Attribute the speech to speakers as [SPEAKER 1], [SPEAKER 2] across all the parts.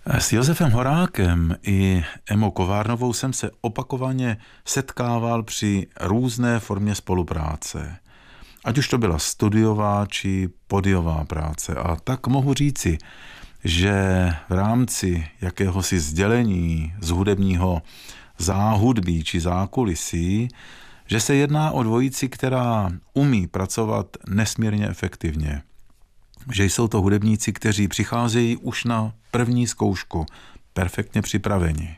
[SPEAKER 1] S Josefem Horákem i Emou Kovárnovou jsem se opakovaně setkával při různé formě spolupráce. Ať už to byla studiová či podiová práce. A tak mohu říci, že v rámci jakéhosi sdělení z hudebního záhudbí či zákulisí, že se jedná o dvojici, která umí pracovat nesmírně efektivně. Že jsou to hudebníci, kteří přicházejí už na první zkoušku perfektně připraveni.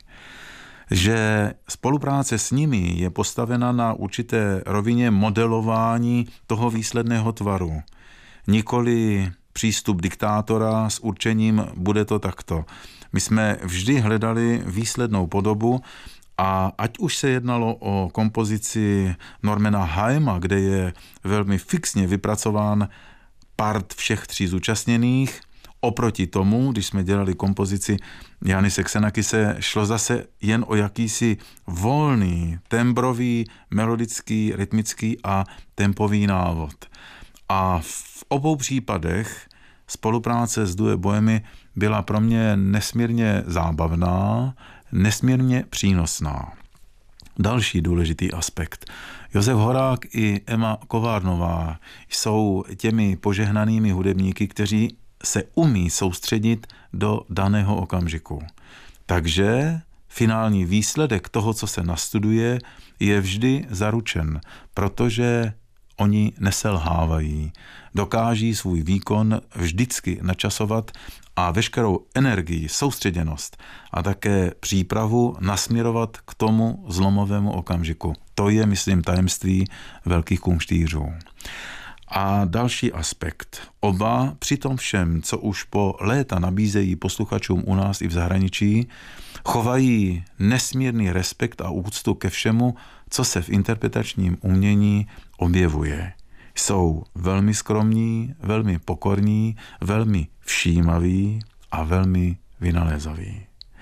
[SPEAKER 1] Že spolupráce s nimi je postavena na určité rovině modelování toho výsledného tvaru. Nikoli přístup diktátora s určením bude to takto. My jsme vždy hledali výslednou podobu a ať už se jednalo o kompozici Normana Haima, kde je velmi fixně vypracován part všech tří zúčastněných. Oproti tomu, když jsme dělali kompozici Yannise Xenakise, šlo zase jen o jakýsi volný, tembrový, melodický, rytmický a tempový návod. A v obou případech spolupráce s Due Bohemy byla pro mě nesmírně zábavná, nesmírně přínosná. Další důležitý aspekt. Josef Horák i Ema Kovárnová jsou těmi požehnanými hudebníky, kteří se umí soustředit do daného okamžiku. Takže finální výsledek toho, co se nastuduje, je vždy zaručen, protože oni neselhávají. Dokáží svůj výkon vždycky načasovat a veškerou energii, soustředěnost a také přípravu nasměrovat k tomu zlomovému okamžiku. To je, myslím, tajemství velkých kumštýřů. A další aspekt. Oba při tom všem, co už po léta nabízejí posluchačům u nás i v zahraničí, chovají nesmírný respekt a úctu ke všemu, co se v interpretačním umění objevuje. Jsou velmi skromní, velmi pokorní, velmi všímaví a velmi vynalézaví.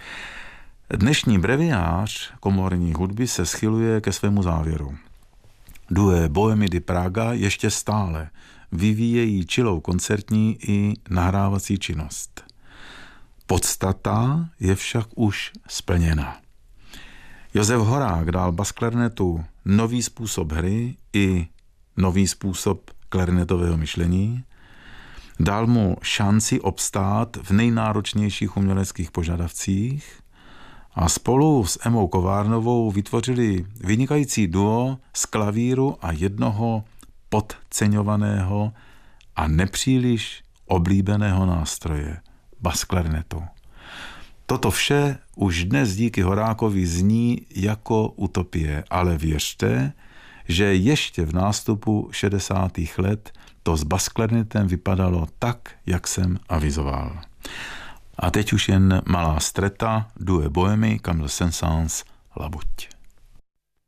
[SPEAKER 1] Dnešní breviář komorní hudby se schyluje ke svému závěru. Due Bohemy di Praga ještě stále vyvíjejí čilou koncertní i nahrávací činnost. Podstata je však už splněna. Josef Horák dal basklarinetu nový způsob hry i nový způsob klarinetového myšlení, dal mu šanci obstát v nejnáročnějších uměleckých požadavcích a spolu s Emou Kovárnovou vytvořili vynikající duo z klavíru a jednoho podceňovaného a nepříliš oblíbeného nástroje, basklarinetu. Toto vše už dnes díky Horákovi zní jako utopie, ale věřte, že ještě v nástupu 60. let to s basklarinetem vypadalo tak, jak jsem avizoval. A teď už jen malá streta Due Bohemy, Camille Saint-Saëns, La Buť.